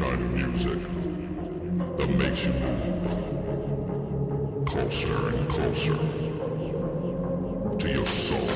kind of music that makes you move closer and closer to your soul.